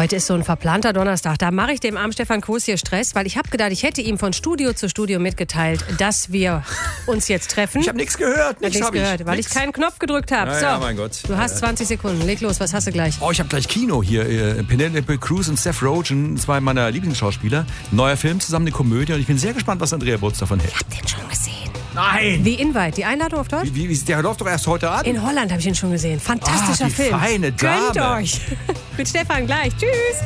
Heute ist so ein verplanter Donnerstag. Da mache ich dem armen Stefan Koos hier Stress, weil ich habe gedacht, ich hätte ihm von Studio zu Studio mitgeteilt, dass wir uns jetzt treffen. Ich habe nichts gehört. Weil ich keinen Knopf gedrückt habe. So, ja, mein Gott. Du hast 20 Sekunden. Leg los, was hast du gleich? Oh, ich habe gleich Kino hier. Penelope Cruz und Seth Rogen, zwei meiner Lieblingsschauspieler. Neuer Film, zusammen eine Komödie. Und ich bin sehr gespannt, was Andrea Butz davon hält. Ich habe den schon gesehen. Nein! The Invite, die Einladung auf Deutsch? Der läuft doch erst heute an. In Holland habe ich ihn schon gesehen. Fantastischer die Film. feine Dame. Gönnt euch. Mit Stefan gleich. Tschüss.